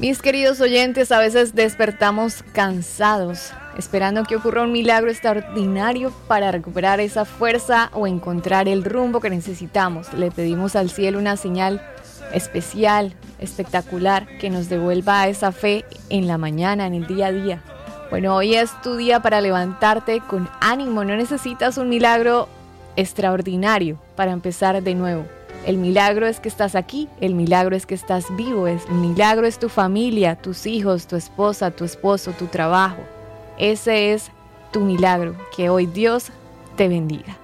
Mis queridos oyentes, a veces despertamos cansados, esperando que ocurra un milagro extraordinario para recuperar esa fuerza o encontrar el rumbo que necesitamos. Le pedimos al cielo una señal especial, espectacular, que nos devuelva esa fe en la mañana, en el día a día. Bueno, hoy es tu día para levantarte con ánimo, no necesitas un milagro extraordinario para empezar de nuevo. El milagro es que estás aquí, el milagro es que estás vivo, el milagro es tu familia, tus hijos, tu esposa, tu esposo, tu trabajo. Ese es tu milagro. Que hoy Dios te bendiga.